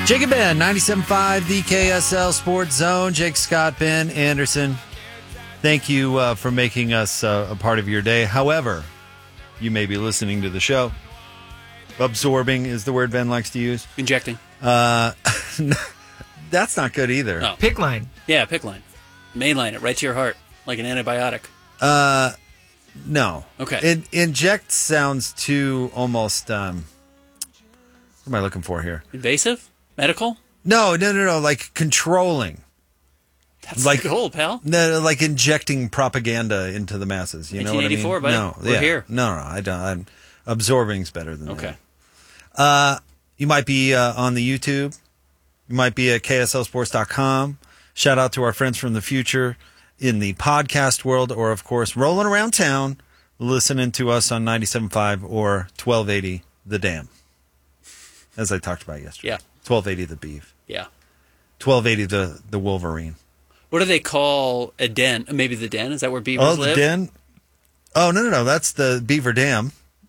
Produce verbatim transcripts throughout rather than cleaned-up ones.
Jake and Ben, ninety-seven point five, the K S L Sports Zone. Jake Scott, Ben Anderson. Thank you uh, for making us uh, a part of your day. However, you may be listening to the show. Absorbing is the word Ben likes to use. Injecting. Uh, that's not good either. Oh. Pick line. Yeah, pick line. Mainline it right to your heart, like an antibiotic. Uh, no. Okay. In, inject sounds too almost, um, what am I looking for here? Invasive? Medical? No, no, no, no, like controlling. That's Like- the goal, pal. No, like injecting propaganda into the masses. You know what I mean? nineteen eighty-four, buddy. No, We're yeah. here. No, no, I don't. I'm, absorbing's better than Okay. that. Uh, you might be uh, on the YouTube. You might be at K S L sports dot com. Shout out to our friends from the future in the podcast world, or of course, rolling around town, listening to us on ninety-seven point five or twelve eighty The Dam, as I talked about yesterday. Yeah. twelve eighty The Beef. Yeah. twelve eighty The the Wolverine. What do they call a den? Maybe the den? Is that where beavers Oh, the live? den? Oh, no, no, no. That's the Beaver Dam.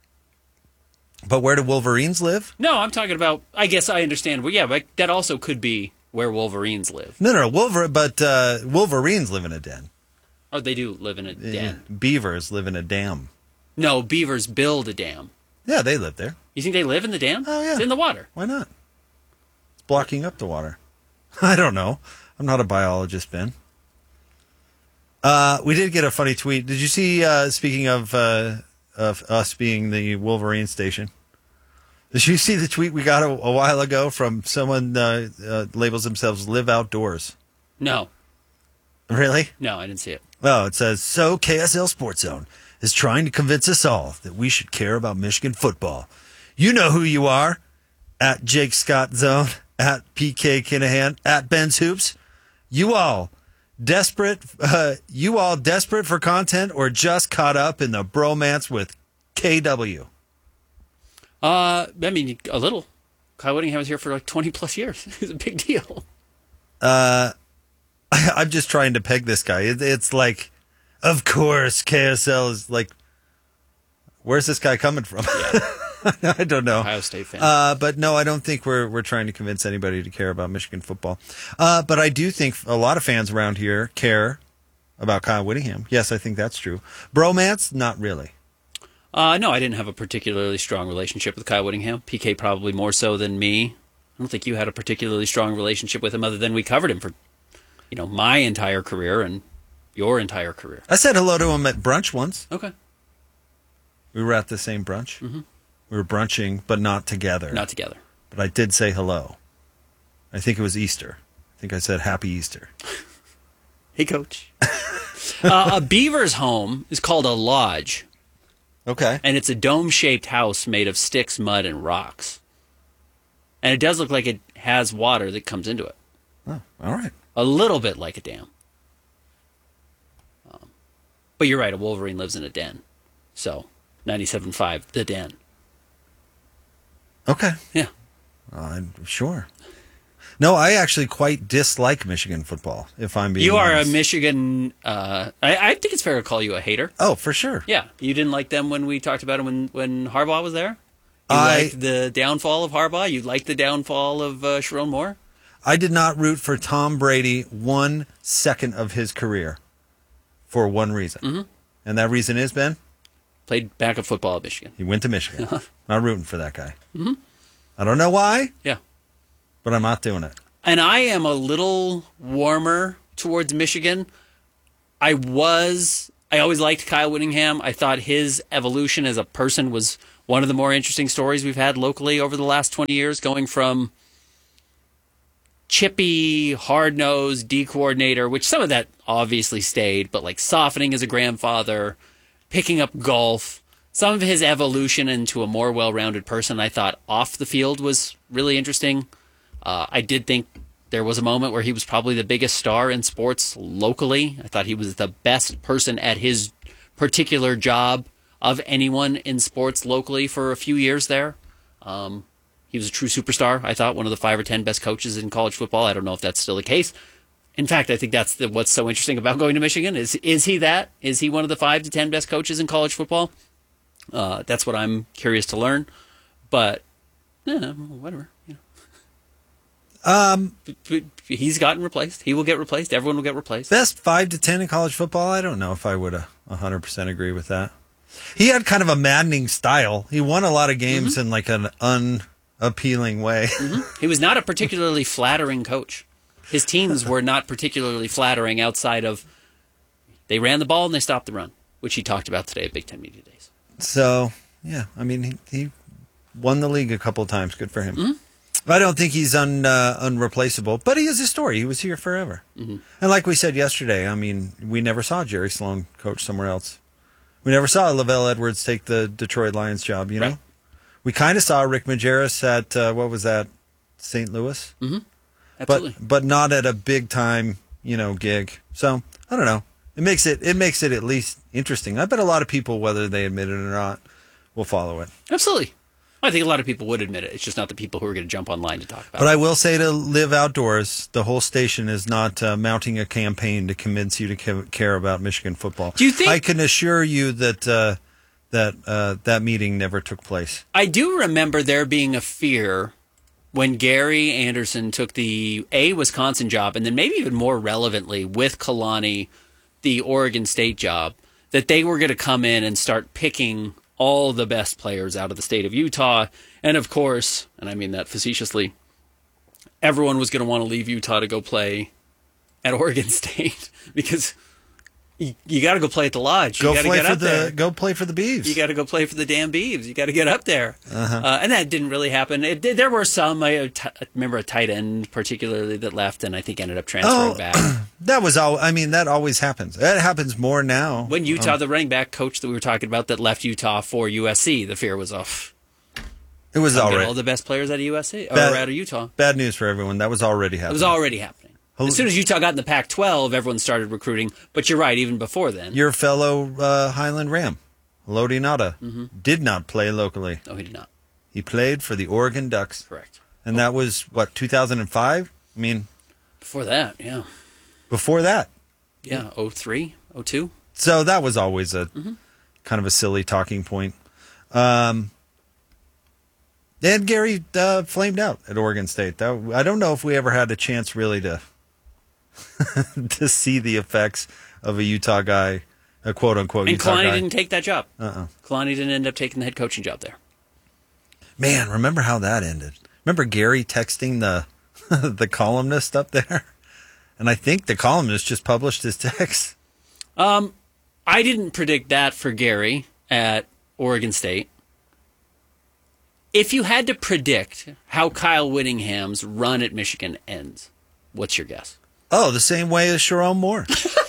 But where do Wolverines live? No, I'm talking about, I guess I understand. Well, yeah, but that also could be where Wolverines live. No, no, no. Wolver- but uh, Wolverines live in a den. Oh, they do live in a den. Beavers live in a dam. No, beavers build a dam. Yeah, they live there. You think they live in the dam? Oh, yeah. It's in the water. Why not? It's blocking up the water. I don't know. I'm not a biologist, Ben. Uh, we did get a funny tweet. Did you see, uh, speaking of, uh, of us being the Wolverine station, did you see the tweet we got a, a while ago from someone uh, uh, labels themselves Live Outdoors? No. Really? No, I didn't see it. Oh, it says, so K S L Sports Zone is trying to convince us all that we should care about Michigan football. You know who you are. At Jake Scott Zone, at P K Kinahan, at Ben's Hoops. You all desperate, uh, you all desperate for content or just caught up in the bromance with K W? Uh, I mean, a little. Kyle Whittingham was here for like twenty plus years. It's a big deal. Uh, I, I'm just trying to peg this guy. It, it's like, of course, K S L is like, where's this guy coming from? Yeah. I don't know. Ohio State fan. Uh, but no, I don't think we're we're trying to convince anybody to care about Michigan football. Uh, but I do think a lot of fans around here care about Kyle Whittingham. Yes, I think that's true. Bromance, not really. Uh, no, I didn't have a particularly strong relationship with Kyle Whittingham. P K probably more so than me. I don't think you had a particularly strong relationship with him other than we covered him for, you know, my entire career and your entire career. I said hello to him at brunch once. Okay. We were at the same brunch. Mm-hmm. We were brunching, but not together. Not together. But I did say hello. I think it was Easter. I think I said Happy Easter. Hey, Coach. uh, a beaver's home is called a lodge. Okay. And it's a dome-shaped house made of sticks, mud, and rocks. And it does look like it has water that comes into it. Oh, all right. A little bit like a dam. Um, but you're right, a Wolverine lives in a den. So, ninety-seven point five, the den. Okay. Yeah. Uh, sure. No, I actually quite dislike Michigan football, if I'm being You are honest. a Michigan... Uh, I, I think it's fair to call you a hater. Oh, for sure. Yeah. You didn't like them when we talked about them when, when Harbaugh was there? You I- liked the downfall of Harbaugh? You liked the downfall of uh, Sharon Moore? I did not root for Tom Brady one second of his career for one reason. Mm-hmm. And that reason is, Ben? Played backup football at Michigan. He went to Michigan. Not rooting for that guy. Mm-hmm. I don't know why, Yeah. but I'm not doing it. And I am a little warmer towards Michigan. I was, I always liked Kyle Whittingham. I thought his evolution as a person was one of the more interesting stories we've had locally over the last twenty years, going from chippy, hard-nosed D coordinator, which some of that obviously stayed, but like softening as a grandfather, picking up golf. Some of his evolution into a more well-rounded person, I thought, off the field was really interesting. Uh, I did think there was a moment where he was probably the biggest star in sports locally. I thought he was the best person at his particular job of anyone in sports locally for a few years there. Um, he was a true superstar, I thought, one of the five or ten best coaches in college football. I don't know if that's still the case. In fact, I think that's the, what's so interesting about going to Michigan. Is is he that? Is he one of the five to ten best coaches in college football? Uh, that's what I'm curious to learn. But, eh, whatever. You know. Um, he's gotten replaced. He will get replaced. Everyone will get replaced. Best five to ten in college football? I don't know if I would have one hundred percent agree with that. He had kind of a maddening style. He won a lot of games mm-hmm. in like an unappealing way. Mm-hmm. He was not a particularly flattering coach. His teams were not particularly flattering outside of they ran the ball and they stopped the run, which he talked about today at Big Ten Media Days. So, yeah, I mean, he, he won the league a couple of times. Good for him. Mm-hmm. I don't think he's un, uh, unreplaceable, but he is a story. He was here forever. Mm-hmm. And like we said yesterday, I mean, we never saw Jerry Sloan coach somewhere else. We never saw Lavelle Edwards take the Detroit Lions job, you know? Right. We kind of saw Rick Majerus at, uh, what was that, Saint Louis? Mm-hmm. Absolutely. But, but not at a big-time, you know, gig. So, I don't know. It makes it it makes it at least interesting. I bet a lot of people, whether they admit it or not, will follow it. Absolutely. I think a lot of people would admit it. It's just not the people who are going to jump online to talk about but it. But I will say to Live Outdoors, the whole station is not uh, mounting a campaign to convince you to ca- care about Michigan football. Do you think? I can assure you that uh, that uh, that meeting never took place. I do remember there being a fear when Gary Anderson took the A, Wisconsin job, and then maybe even more relevantly with Kalani, the Oregon State job, that they were going to come in and start picking all the best players out of the state of Utah. And of course, and I mean that facetiously, everyone was going to want to leave Utah to go play at Oregon State because you, you got to go play at the Lodge. You go got to play get for up the there. Go play for the Beavs. You got to go play for the damn Beavs. You got to get up there. Uh-huh. Uh, and that didn't really happen. It did, there were some. I, t- I remember a tight end particularly that left and I think ended up transferring oh, back. That was all. I mean, that always happens. That happens more now. When Utah, um, the running back coach that we were talking about that left Utah for U S C, the fear was off. It was already all the best players out of U S C or bad, out of Utah. Bad news for everyone. That was already happening. It was already happening. As soon as Utah got in the Pac twelve, everyone started recruiting. But you're right, even before then. Your fellow uh, Highland Ram, Lodi Nada, mm-hmm. did not play locally. No, he did not. He played for the Oregon Ducks. Correct. And oh. that was, what, two thousand five? I mean... Before that, yeah. Before that? Yeah, oh three, oh two. So that was always a mm-hmm. kind of a silly talking point. Um, and Gary uh, flamed out at Oregon State. That, I don't know if we ever had a chance really to... to see the effects of a Utah guy, a quote-unquote and Utah Kalani guy. didn't take that job. Uh-uh. Kalani didn't end up taking the head coaching job there. Man, remember how that ended? Remember Gary texting the the columnist up there? And I think the columnist just published his text. Um, I didn't predict that for Gary at Oregon State. If you had to predict how Kyle Whittingham's run at Michigan ends, what's your guess? Oh, the same way as Sharon Moore.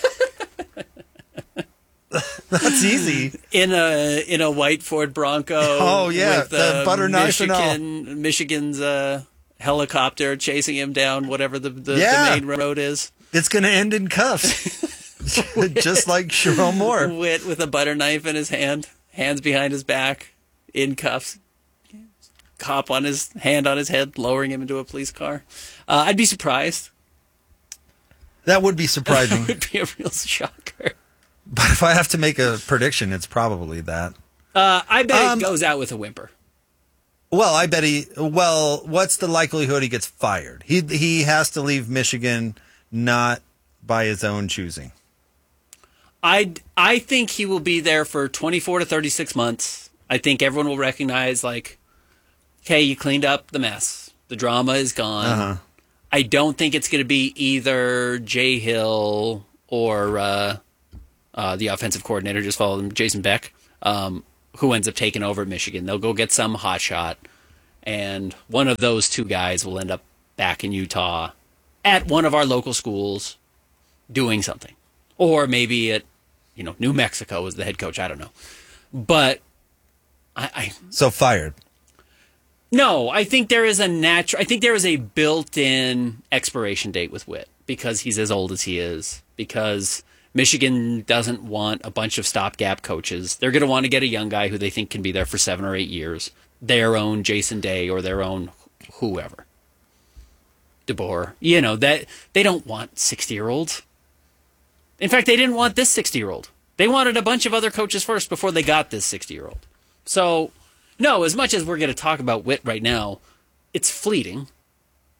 That's easy. In a in a white Ford Bronco. Oh yeah, with, the uh, butter knife Michigan, and all. Michigan's uh, helicopter chasing him down whatever the the, yeah. the main road is. It's going to end in cuffs, just like Sharon Moore. With with a butter knife in his hand, hands behind his back, in cuffs. Cop on his hand on his head, lowering him into a police car. Uh, I'd be surprised. That would be surprising. That would be a real shocker. But if I have to make a prediction, it's probably that. Uh, I bet um, it goes out with a whimper. Well, I bet he. Well, what's the likelihood he gets fired? He he has to leave Michigan not by his own choosing. I I think he will be there for twenty-four to thirty-six months. I think everyone will recognize, like, okay, you cleaned up the mess. The drama is gone. Uh-huh. I don't think it's going to be either Jay Hill or uh, uh, the offensive coordinator, just follow them, Jason Beck, um, who ends up taking over at Michigan. They'll go get some hotshot, and one of those two guys will end up back in Utah at one of our local schools doing something. Or maybe at, you know, New Mexico as the head coach. I don't know. But I... I so fired. No, I think there is a natural. I think there is a built-in expiration date with Witt because he's as old as he is. Because Michigan doesn't want a bunch of stopgap coaches. They're going to want to get a young guy who they think can be there for seven or eight years. Their own Jason Day or their own whoever, DeBoer. You know that they don't want sixty-year-olds. In fact, they didn't want this sixty-year-old. They wanted a bunch of other coaches first before they got this sixty-year-old. So. No, as much as we're going to talk about Witt right now, it's fleeting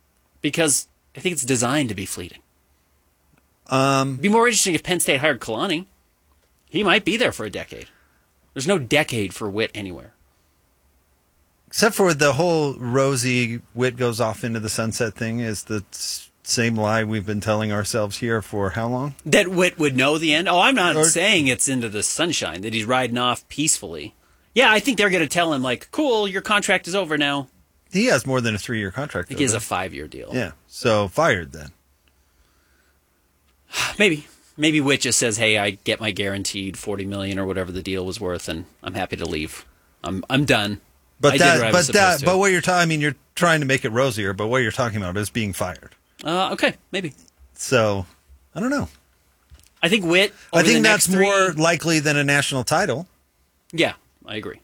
because I think it's designed to be fleeting. Um, It'd be more interesting if Penn State hired Kalani. He might be there for a decade. There's no decade for Witt anywhere. Except for the whole Rosie Witt goes off into the sunset thing is the s- same lie we've been telling ourselves here for how long? That Witt would know the end? Oh, I'm not Or- saying it's into the sunshine, that he's riding off peacefully. Yeah, I think they're going to tell him, like, cool, your contract is over now. He has more than a three-year contract. I think though, he has a right? five-year deal. Yeah, so fired then. Maybe. Maybe Witt just says, hey, I get my guaranteed forty million dollars or whatever the deal was worth, and I'm happy to leave. I'm I'm done. But I did that, what I but was that, supposed to. but what you're talking, I mean, you're trying to make it rosier, but what you're talking about is being fired. Uh, okay, maybe. So, I don't know. I think Witt. I over think the that's next three- more likely than a national title. Yeah, I agree.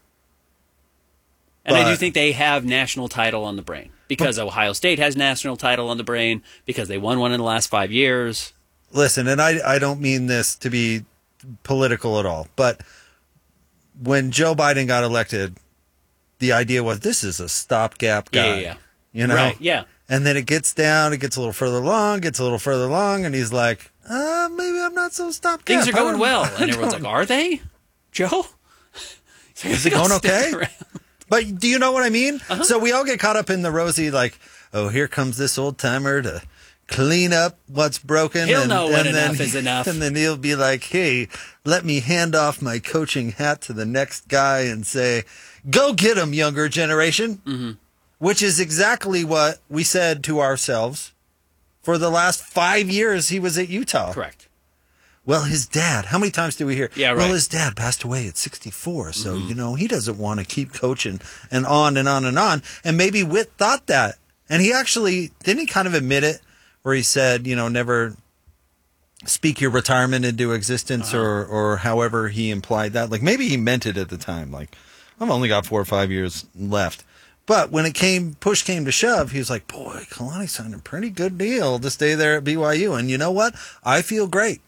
And I But- do think they have national title on the brain because Ohio State has national title on the brain because they won one in the last five years. Listen, and I, I don't mean this to be political at all, but when Joe Biden got elected, the idea was this is a stopgap guy. Yeah, yeah, yeah. You know? Right, yeah. And then it gets down, it gets a little further along, gets a little further along, and he's like, uh, maybe I'm not so stopgap. Things are I going don't- well. I And everyone's don't- like, are they? Joe? Is it going okay? Around. But do you know what I mean? Uh-huh. So we all get caught up in the rosy, like, oh, here comes this old timer to clean up what's broken. He'll and, know when and then, enough is enough. And then he'll be like, hey, let me hand off my coaching hat to the next guy and say, go get him, younger generation. Mm-hmm. Which is exactly what we said to ourselves for the last five years he was at Utah. Correct. Well, his dad, how many times do we hear? Yeah, right. Well, his dad passed away at sixty-four, so, mm-hmm. you know, he doesn't want to keep coaching and on and on and on. And maybe Witt thought that. And he actually, didn't he kind of admit it, where he said, you know, never speak your retirement into existence uh-huh. or, or however he implied that. Like, maybe he meant it at the time. Like, I've only got four or five years left. But when it came, push came to shove, he was like, boy, Kalani signed a pretty good deal to stay there at B Y U. And you know what? I feel great.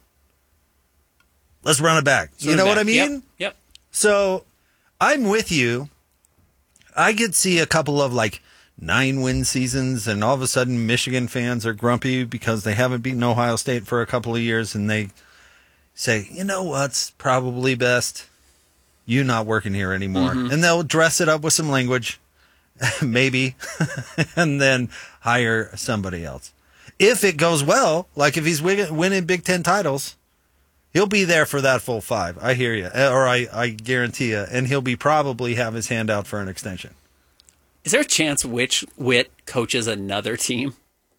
Let's run it back. Let's you know back. what I mean? Yep. yep. So I'm with you. I could see a couple of like nine win seasons, and all of a sudden Michigan fans are grumpy because they haven't beaten Ohio State for a couple of years, and they say, you know what's probably best? You not working here anymore. Mm-hmm. And they'll dress it up with some language, maybe, and then hire somebody else. If it goes well, like if he's winning Big Ten titles, he'll be there for that full five. I hear you. Or I, I guarantee you. And he'll be probably have his hand out for an extension. Is there a chance which Witt coaches another team?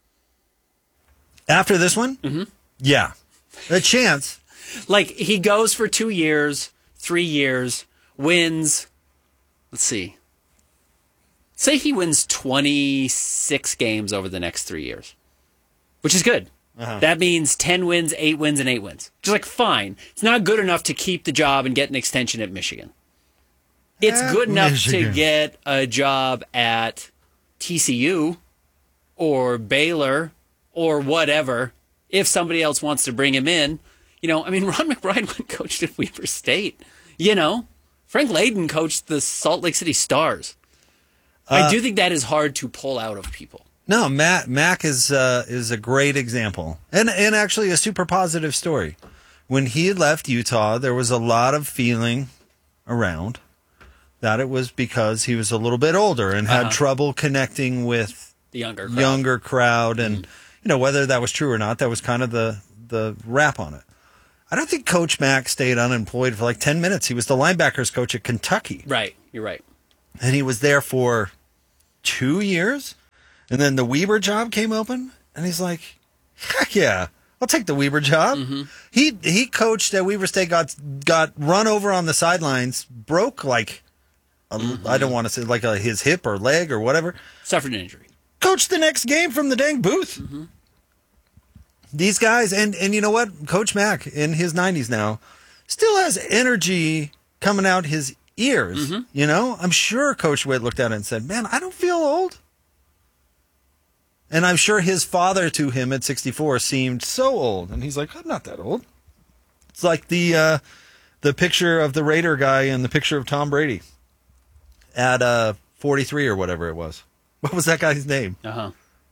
After this one? Mm-hmm. Yeah. A chance. Like, he goes for two years, three years, wins. Let's see. Say he wins twenty-six games over the next three years, which is good. Uh-huh. That means ten wins, eight wins, and eight wins. Just like, fine. It's not good enough to keep the job and get an extension at Michigan. It's at good enough Michigan. to get a job at T C U or Baylor or whatever if somebody else wants to bring him in. You know, I mean, Ron McBride went and coached at Weber State. You know, Frank Layden coached the Salt Lake City Stars. Uh, I do think that is hard to pull out of people. No, Matt Mac is uh, is a great example, and and actually a super positive story. When he left Utah, there was a lot of feeling around that it was because he was a little bit older and had uh-huh. trouble connecting with the younger crowd. younger crowd, and mm. you know whether that was true or not. That was kind of the the rap on it. I don't think Coach Mack stayed unemployed for like ten minutes. He was the linebackers coach at Kentucky. Right, you're right. And he was there for two years. And then the Weber job came open. And he's like, heck yeah, I'll take the Weber job. Mm-hmm. He he coached at Weber State, got got run over on the sidelines, broke like, a, mm-hmm. I don't want to say like a, his hip or leg or whatever. Suffered an injury. Coached the next game from the dang booth. Mm-hmm. These guys, and, and you know what? Coach Mack, in his nineties now, still has energy coming out his ears. Mm-hmm. You know, I'm sure Coach Witt looked at it and said, man, I don't feel old. And I'm sure his father to him at sixty-four seemed so old. And he's like, I'm not that old. It's like the uh, the picture of the Raider guy and the picture of Tom Brady at uh, forty-three or whatever it was. What was that guy's name? Uh-huh.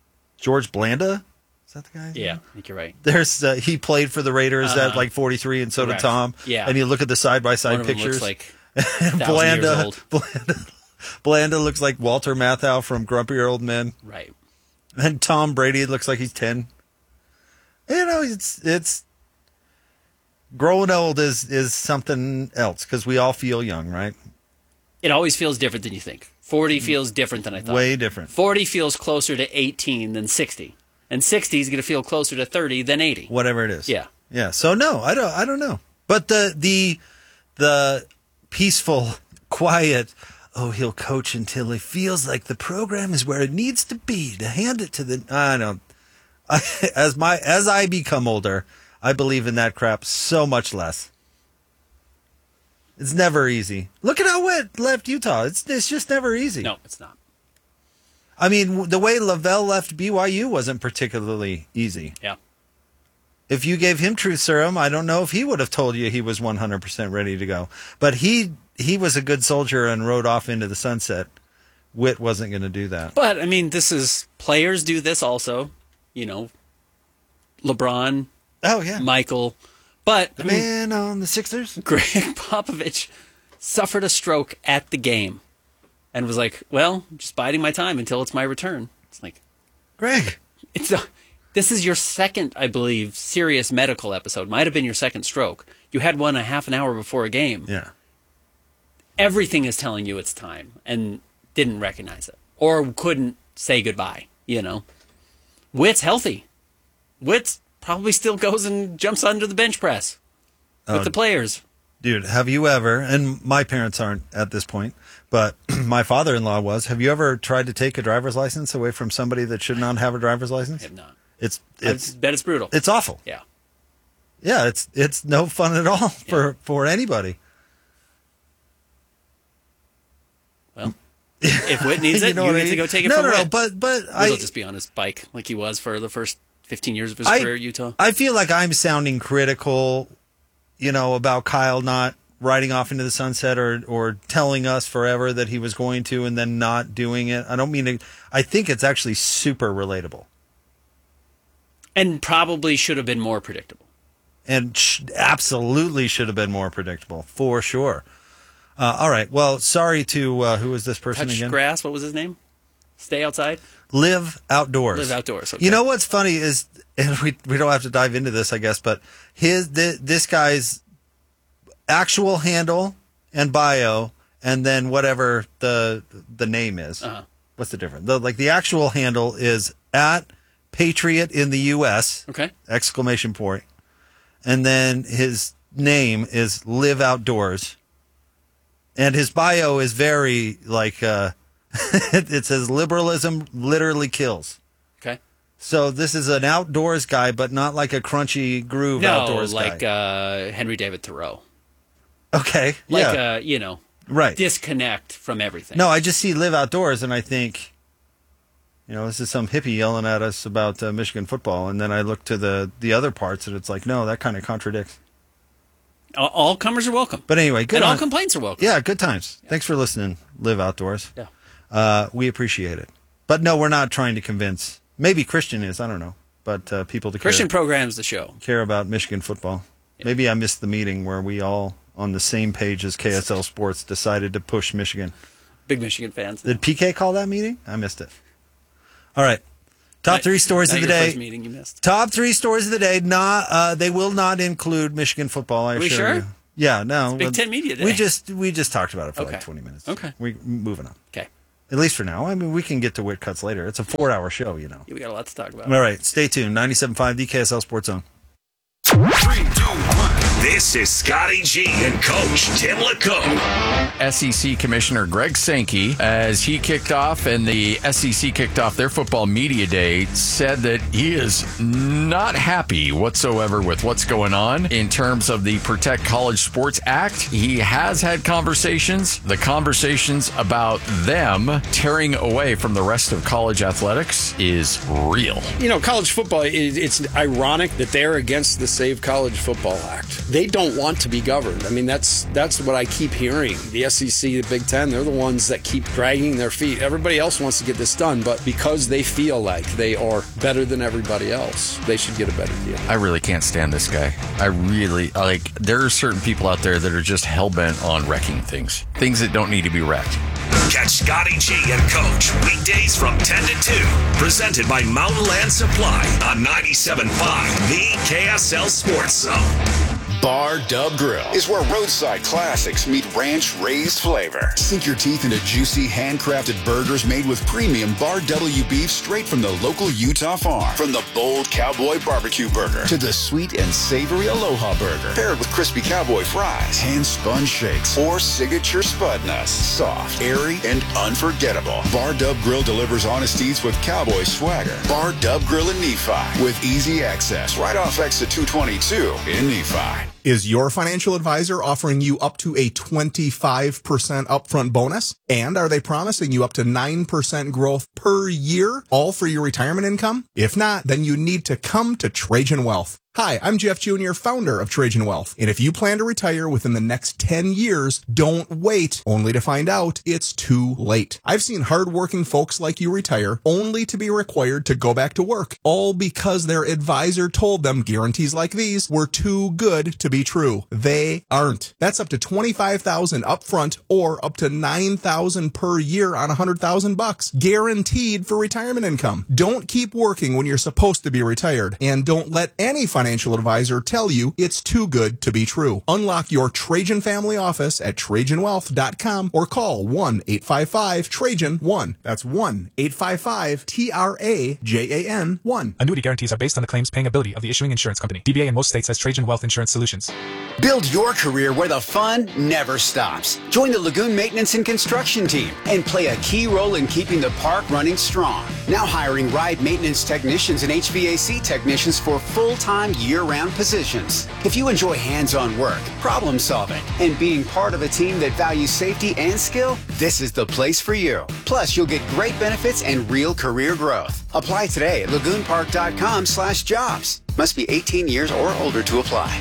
George Blanda. Is that the guy? Yeah, I think you're right. There's uh, he played for the Raiders Uh-huh. at like forty-three, and so Correct. did Tom. Yeah. And you look at the side by One side of them pictures. looks like a thousand years Blanda, old. Blanda, Blanda looks like Walter Matthau from Grumpier Old Men, Right. and Tom Brady looks like he's ten. You know, it's it's growing old is is something else because we all feel young, right? It always feels different than you think. forty feels different than I thought. Way different. forty feels closer to eighteen than sixty. And sixty is going to feel closer to thirty than eighty. Whatever it is. Yeah. Yeah. So no, I don't I don't know. But the the the peaceful, quiet, oh, he'll coach until he feels like the program is where it needs to be to hand it to the I don't I, as my as I become older, I believe in that crap so much less. It's never easy. Look at how it left Utah. It's it's just never easy. No, it's not. I mean, the way Lavelle left B Y U wasn't particularly easy. Yeah. If you gave him truth serum, I don't know if he would have told you he was one hundred percent ready to go. But he he was a good soldier and rode off into the sunset. Witt wasn't going to do that. But, I mean, this is, players do this also. You know, LeBron, Oh, yeah. Michael. But, I The mean, man on the Sixers? Greg Popovich suffered a stroke at the game and was like, well, just biding my time until it's my return. It's like, Greg. it's a, this is your second, I believe, serious medical episode. Might have been your second stroke. You had one a half an hour before a game. Yeah. Everything is telling you it's time and didn't recognize it or couldn't say goodbye, you know. Witt's healthy. Witt's probably still goes and jumps under the bench press with Oh. the players. Dude, have you ever, and my parents aren't at this point, but my father-in-law was, have you ever tried to take a driver's license away from somebody that should not have a driver's I license? have not. It's I it's bet it's brutal. it's awful. Yeah. Yeah, it's it's no fun at all for, for anybody. Well, if Witt needs You it, know you, what I get to mean? go take it no, from no, no, Witt. but but Witt I will just be on his bike like he was for the first fifteen years of his I- career at Utah. I feel like I'm sounding critical, you know, about Kyle not riding off into the sunset or or telling us forever that he was going to and then not doing it. I don't mean to. I think it's actually super relatable And probably should have been more predictable. and sh- absolutely should have been more predictable for sure. Uh, all right. Well, sorry to uh, who was this person Touch again? grass, what was his name? Stay outside? Live outdoors. Live outdoors. Okay. You know what's funny is, and we we don't have to dive into this, I guess, but his th- this guy's actual handle and bio, and then whatever the the name is. Uh-huh. What's the difference? The, like the actual handle is at Patriot in the U S Okay. exclamation point, and then his name is Live Outdoors, and his bio is very like uh, it says liberalism literally kills. Okay. So this is an outdoors guy, but not like a crunchy groove No, outdoors like guy. uh, Henry David Thoreau. Okay, Like, yeah, uh, you know, right. disconnect from everything. No, I just see Live Outdoors, and I think, you know, this is some hippie yelling at us about uh, Michigan football, and then I look to the the other parts, and it's like, no, that kind of contradicts. All, all comers are welcome. But anyway, good and all on- complaints are welcome. Yeah, good times. Thanks for listening. Live Outdoors. Yeah. Uh, we appreciate it. But no, we're not trying to convince. Maybe Christian is. I don't know. But uh, people to Christian care, programs the show. care about Michigan football. Maybe I missed the meeting where we all, on the same page as K S L Sports, decided to push Michigan. Big Michigan fans. Did P K call that meeting? I missed it. All right. Top Not- three stories not of the your day. First meeting you missed. Top three stories of the day. Not, uh, they will not include Michigan football. I we assure sure? you. Yeah, no. Big well, Ten Media Day. We just we just talked about it for Okay. like twenty minutes. Okay. We moving on. Okay. At least for now. I mean, we can get to Whit Cuts later. It's a four-hour show, you know. Yeah, we got a lot to talk about. All right, stay tuned. ninety-seven point five, the K S L Sports Zone. Three, two, one. This is Scotty G and Coach Tim LeComb. S E C Commissioner Greg Sankey, as he kicked off and the S E C kicked off their football media day, said that he is not happy whatsoever with what's going on in terms of the Protect College Sports Act. He has had conversations, the conversations about them tearing away from the rest of college athletics is real. You know, college football, it, it's ironic that they're against the Save College Football Act. they don't want to be governed. I mean, that's that's what I keep hearing. The S E C, the Big Ten, they're the ones that keep dragging their feet. Everybody else wants to get this done, but because they feel like they are better than everybody else, they should get a better deal. I really can't stand this guy. I really, like, there are certain people out there that are just hell-bent on wrecking things. Things that don't need to be wrecked. Catch Scotty G and Coach weekdays from ten to two. Presented by Mountain Land Supply on ninety-seven point five, the K S L Sports Zone. Bar Dub Grill is where roadside classics meet ranch-raised flavor. Sink your teeth into juicy, handcrafted burgers made with premium Bar W beef straight from the local Utah farm. From the bold cowboy barbecue burger to the sweet and savory Aloha burger, paired with crispy cowboy fries, hand-spun shakes, or signature spud nuts. Soft, airy, and unforgettable. Bar Dub Grill delivers honest eats with cowboy swagger. Bar Dub Grill in Nephi with easy access right off exit two twenty-two in Nephi. Is your financial advisor offering you up to a twenty-five percent upfront bonus? And are they promising you up to nine percent growth per year, all for your retirement income? If not, then you need to come to Trajan Wealth. Hi, I'm Jeff Junior, founder of Trajan Wealth. And if you plan to retire within the next ten years, don't wait only to find out it's too late. I've seen hardworking folks like you retire only to be required to go back to work, all because their advisor told them guarantees like these were too good to be true. They aren't. That's up to twenty-five thousand dollars upfront or up to nine thousand dollars per year on one hundred thousand bucks, guaranteed for retirement income. Don't keep working when you're supposed to be retired, and don't let any financial financial advisor tell you it's too good to be true. Unlock your Trajan family office at Trajan Wealth dot com or call one eight five five Trajan one. That's one eight five five T R A J A N one. Annuity guarantees are based on the claims paying ability of the issuing insurance company. D B A in most states has Trajan Wealth Insurance Solutions. Build your career where the fun never stops. Join the Lagoon Maintenance and Construction team and play a key role in keeping the park running strong. Now hiring ride maintenance technicians and H V A C technicians for full-time year-round positions. If you enjoy hands-on work, problem solving, and being part of a team that values safety and skill, this is the place for you. Plus, you'll get great benefits and real career growth. Apply today at lagoon park dot com slash jobs. Must be eighteen years or older to apply.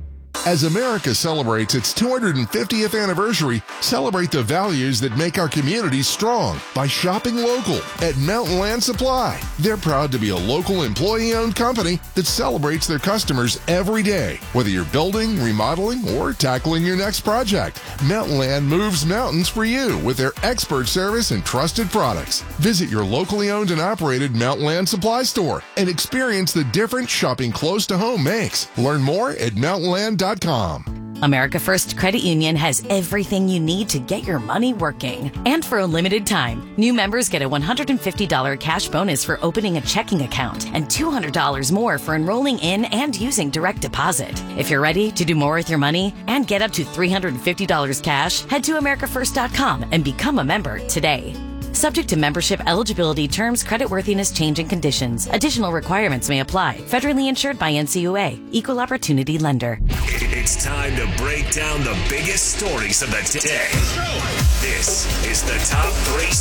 As America celebrates its two hundred fiftieth anniversary, celebrate the values that make our communities strong by shopping local at Mountain Land Supply. They're proud to be a local employee-owned company that celebrates their customers every day. Whether you're building, remodeling, or tackling your next project, Mountain Land moves mountains for you with their expert service and trusted products. Visit your locally owned and operated Mountain Land Supply store and experience the difference shopping close to home makes. Learn more at mountain land dot com. America First Credit Union has everything you need to get your money working. And for a limited time, new members get a one hundred fifty dollars cash bonus for opening a checking account and two hundred dollars more for enrolling in and using direct deposit. If you're ready to do more with your money and get up to three hundred fifty dollars cash, head to america first dot com and become a member today. Subject to membership eligibility, terms, creditworthiness, change, and conditions. Additional requirements may apply. Federally insured by N C U A. Equal Opportunity Lender. It's time to break down the biggest stories of the day. This is the Top Three